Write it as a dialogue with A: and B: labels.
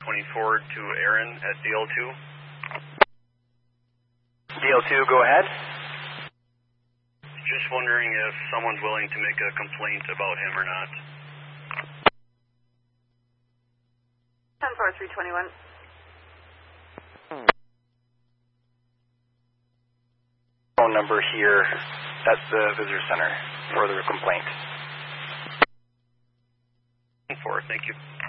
A: forward to Aaron at DL2.
B: DL2, go ahead.
A: Just wondering if someone's willing to make a complaint about him or not.
C: 10-4-321.
B: Phone number here at the visitor center for the complaint.
A: 4, thank you.